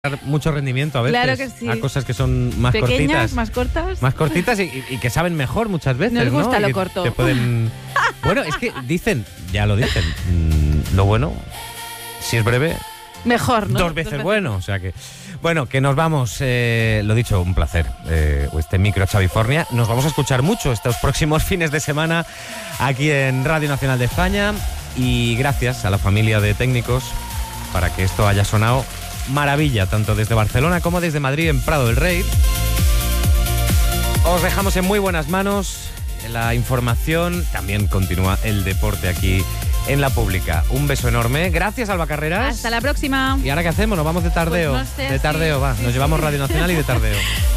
mucho rendimiento a veces. Claro que sí. A cosas que son más pequeñas, cortitas. más cortas. Más cortitas y que saben mejor muchas veces. Nos gusta ¿no? lo Y corto. te pueden... Bueno, es que dicen, ya lo dicen, lo bueno, si es breve, Mejor, ¿no? dos veces bueno. O sea que, bueno, que nos vamos, lo dicho, un placer. Este micro Xavifornia. Nos vamos a escuchar mucho estos próximos fines de semana aquí en Radio Nacional de España. Y gracias a la familia de técnicos para que esto haya sonado maravilla, tanto desde Barcelona como desde Madrid en Prado del Rey. Os dejamos en muy buenas manos la información, también continúa el deporte aquí en La Pública. Un beso enorme, gracias Alba Carreras. Hasta la próxima. ¿Y ahora qué hacemos? ¿Nos vamos de tardeo? Pues no sé, de tardeo, sí. va, nos llevamos Radio Nacional y de tardeo.